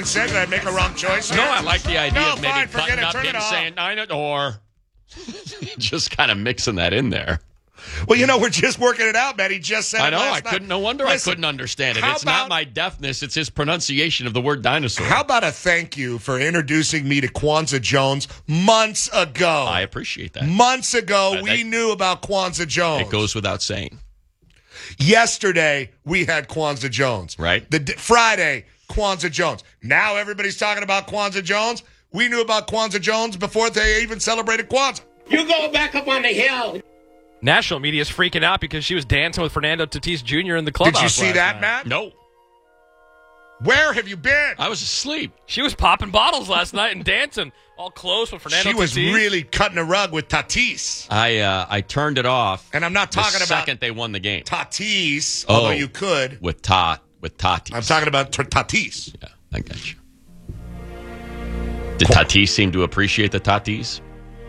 said? Did I make a wrong choice? No, I like the idea of maybe fine, cutting up him saying Dinosaur. Just kind of mixing that in there. Well, we're just working it out, man. He just said I it know. last night. No wonder I couldn't understand it. It's not my deafness. It's his pronunciation of the word dinosaur. How about a thank you for introducing me to Kwanzaa Jones months ago? I appreciate that. Months ago, we knew about Kwanzaa Jones. It goes without saying. Yesterday, we had Kwanzaa Jones. Right. Friday, Kwanzaa Jones. Now everybody's talking about Kwanzaa Jones. We knew about Kwanzaa Jones before they even celebrated Kwanzaa. You go back up on the hill. National media is freaking out because she was dancing with Fernando Tatis Jr. in the clubhouse. Did you see that, night. Matt? No. Where have you been? I was asleep. She was popping bottles last night and dancing all close with Fernando Tatis. She was really cutting a rug with Tatis. I turned it off. And I'm not talking the about second they won the game. Tatis, although you could. With Tatis. I'm talking about Tatis. Yeah, I got you. Did Tatis seem to appreciate the Tatis?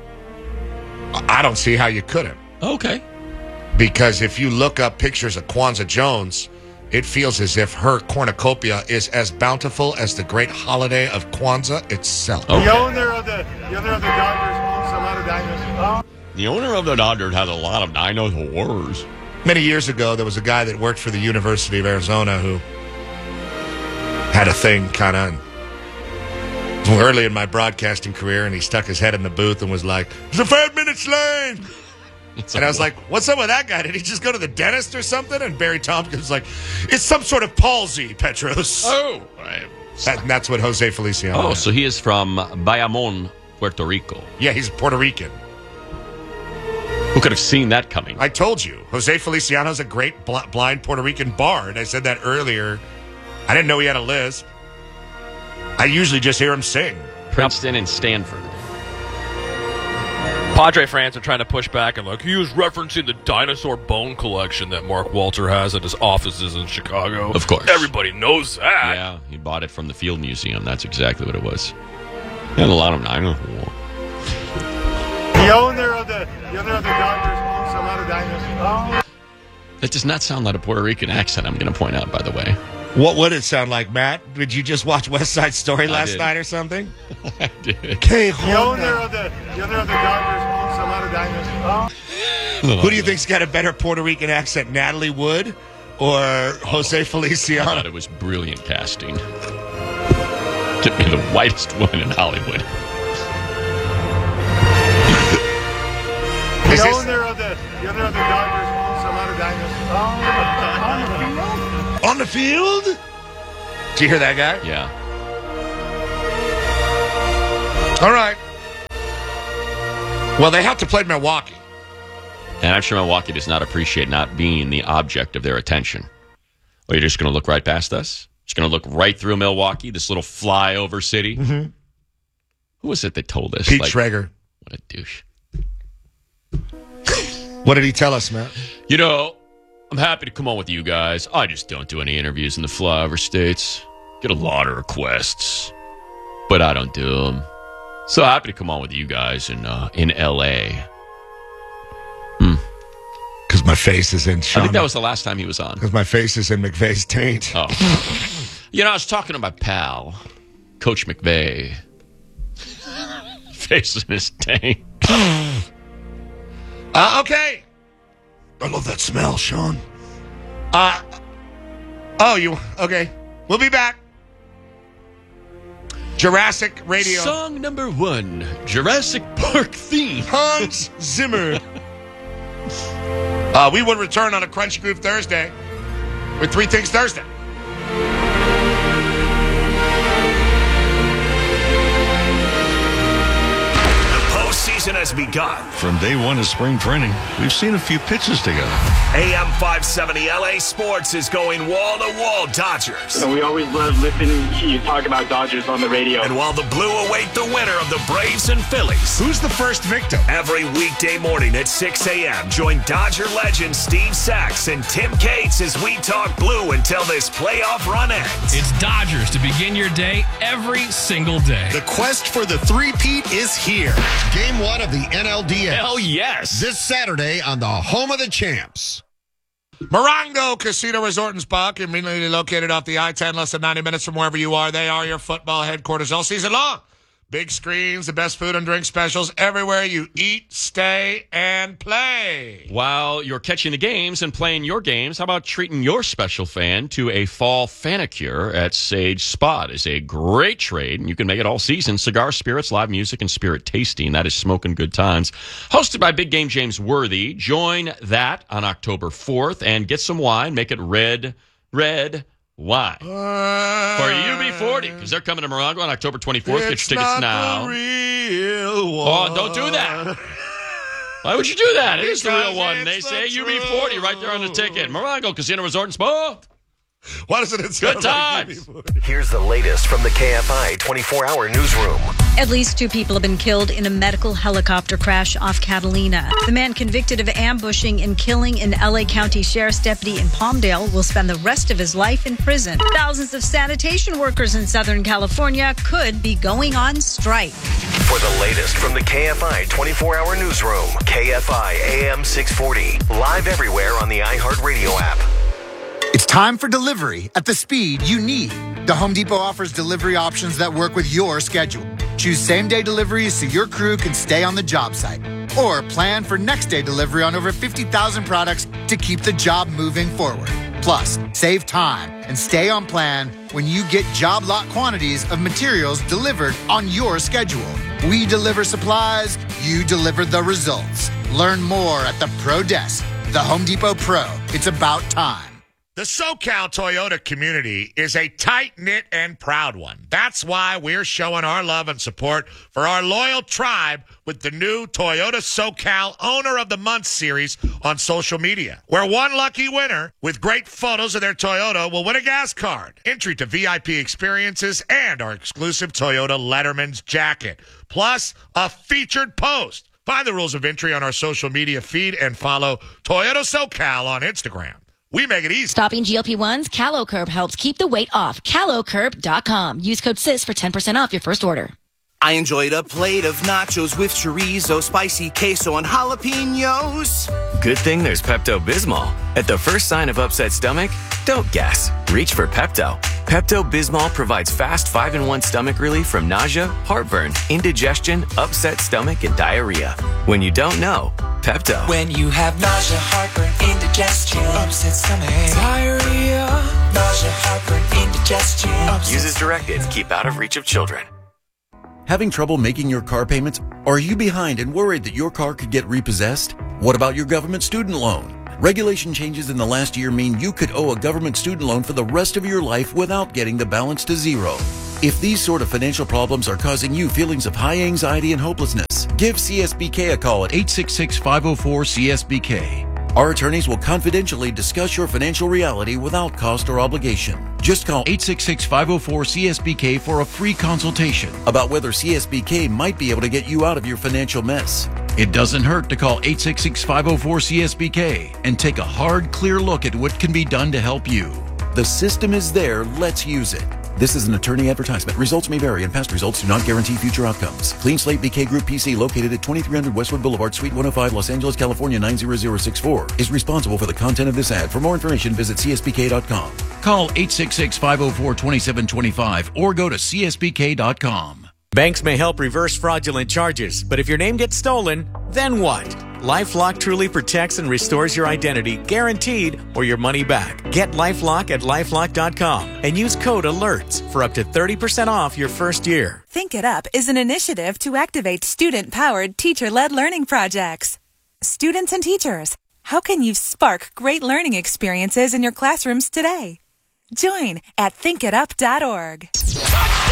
I don't see how you couldn't. Okay. Because if you look up pictures of Kwanzaa Jones, it feels as if her cornucopia is as bountiful as the great holiday of Kwanzaa itself. Okay. The owner of the Dodgers owns a lot of dinosaurs. The owner of the Dodgers has a lot of dinosaurs. Many years ago, there was a guy that worked for the University of Arizona who had a thing kind of early in my broadcasting career, and he stuck his head in the booth and was like, "It's a 5 minutes lane." And I was like, what's up with that guy? Did he just go to the dentist or something? And Barry Tompkins was like, it's some sort of palsy, Petros. Oh. And that's what Jose Feliciano Oh, had. so he is from Bayamon, Puerto Rico. Yeah, he's Puerto Rican. Who could have seen that coming? I told you, Jose Feliciano's a great blind Puerto Rican bard. I said that earlier. I didn't know he had a lisp. I usually just hear him sing. Princeton and Stanford. Padre fans are trying to push back and like, he was referencing the dinosaur bone collection that Mark Walter has at his offices in Chicago. Of course. Everybody knows that. Yeah, he bought it from the Field Museum. That's exactly what it was. And a lot of dinosaurs. The owner of the Dodgers owns a lot of dinosaurs. That does not sound like a Puerto Rican accent, I'm going to point out, by the way. What would it sound like, Matt? Did you just watch West Side Story last did. night or something? I did. Okay, The owner of the Dodgers owns a lot of dinosaurs. Who do you think's got a better Puerto Rican accent, Natalie Wood or Jose I Feliciano? thought it was brilliant casting. To be the whitest woman in Hollywood. The owner of the Dodgers owns a lot of dinosaurs. On the field? Did you hear that guy? Yeah. All right. Well, they have to play Milwaukee. And I'm sure Milwaukee does not appreciate not being the object of their attention. Or you're just going to look right past us? Just going to look right through Milwaukee, this little flyover city? Mm-hmm. Who was it that told us? Pete Schrager. What a douche. What did he tell us, Matt? I'm happy to come on with you guys. I just don't do any interviews in the flyover states. Get a lot of requests, but I don't do them. So happy to come on with you guys in L.A. Because my face is in Sean. I think that was the last time he was on. Because my face is in McVay's taint. Oh. I was talking to my pal, Coach McVay. Face in his taint. Okay. I love that smell, Sean. Okay. We'll be back. Jurassic Radio. Song number 1, Jurassic Park theme. Hans Zimmer. We will return on a Crunch Groove Thursday with Three Things Thursday. Season has begun. From day one of spring training, we've seen a few pitches together. AM 570 LA Sports is going wall to wall Dodgers. We always love listening to you talk about Dodgers on the radio. And while the Blue await the winner of the Braves and Phillies. Who's the first victim? Every weekday morning at 6 a.m., join Dodger legend Steve Sachs and Tim Cates as we talk Blue until this playoff run ends. It's Dodgers to begin your day every single day. The quest for the three-peat is here. Game 1 of the NLDS. Hell yes. This Saturday on the Home of the Champs. Morongo Casino Resort and Spa, conveniently located off the I-10, less than 90 minutes from wherever you are. They are your football headquarters all season long. Big screens, the best food and drink specials everywhere you eat, stay, and play. While you're catching the games and playing your games, how about treating your special fan to a fall fanicure at Sage Spa? It's a great trade, and you can make it all season. Cigar, spirits, live music, and spirit tasting. That is smoking good times. Hosted by Big Game James Worthy. Join that on October 4th and get some wine. Make it red wine. For UB40, because they're coming to Morongo on October 24th. Get your tickets now. The real one. Oh, don't do that. Why would you do that? It is the real one. They say UB40 right there on the ticket. Morongo Casino Resort and Spa. Why doesn't it sound Good times. like Here's the latest from the KFI 24-hour newsroom. At least 2 people have been killed in a medical helicopter crash off Catalina. The man convicted of ambushing and killing an LA County Sheriff's deputy in Palmdale will spend the rest of his life in prison. Thousands of sanitation workers in Southern California could be going on strike. For the latest from the KFI 24-hour newsroom, KFI AM 640, live everywhere on the iHeartRadio app. It's time for delivery at the speed you need. The Home Depot offers delivery options that work with your schedule. Choose same-day deliveries so your crew can stay on the job site. Or plan for next-day delivery on over 50,000 products to keep the job moving forward. Plus, save time and stay on plan when you get job lot quantities of materials delivered on your schedule. We deliver supplies, you deliver the results. Learn more at the Pro Desk. The Home Depot Pro. It's about time. The SoCal Toyota community is a tight-knit and proud one. That's why we're showing our love and support for our loyal tribe with the new Toyota SoCal Owner of the Month series on social media, where one lucky winner with great photos of their Toyota will win a gas card, entry to VIP experiences, and our exclusive Toyota Letterman's jacket, plus a featured post. Find the rules of entry on our social media feed and follow Toyota SoCal on Instagram. We make it easy. Stopping GLP-1s, CaloCurb helps keep the weight off. CaloCurb.com. Use code SIS for 10% off your first order. I enjoyed a plate of nachos with chorizo, spicy queso, and jalapenos. Good thing there's Pepto-Bismol. At the first sign of upset stomach, don't guess. Reach for Pepto. Pepto-Bismol provides fast 5-in-1 stomach relief from nausea, heartburn, indigestion, upset stomach, and diarrhea. When you don't know, Pepto. When you have nausea, heartburn, indigestion, upset stomach, diarrhea, nausea, heartburn, indigestion. Use as directed. Keep out of reach of children. Having trouble making your car payments? Are you behind and worried that your car could get repossessed? What about your government student loan? Regulation changes in the last year mean you could owe a government student loan for the rest of your life without getting the balance to zero. If these sort of financial problems are causing you feelings of high anxiety and hopelessness, give CSBK a call at 866-504-CSBK. Our attorneys will confidentially discuss your financial reality without cost or obligation. Just call 866-504-CSBK for a free consultation about whether CSBK might be able to get you out of your financial mess. It doesn't hurt to call 866-504-CSBK and take a hard, clear look at what can be done to help you. The system is there. Let's use it. This is an attorney advertisement. Results may vary, and past results do not guarantee future outcomes. Clean Slate BK Group PC, located at 2300 Westwood Boulevard, Suite 105, Los Angeles, California 90064, is responsible for the content of this ad. For more information, visit CSBK.com. Call 866-504-2725 or go to CSBK.com. Banks may help reverse fraudulent charges, but if your name gets stolen, then what? LifeLock truly protects and restores your identity, guaranteed, or your money back. Get LifeLock at LifeLock.com and use code ALERTS for up to 30% off your first year. Think It Up is an initiative to activate student-powered, teacher-led learning projects. Students and teachers, how can you spark great learning experiences in your classrooms today? Join at thinkitup.org.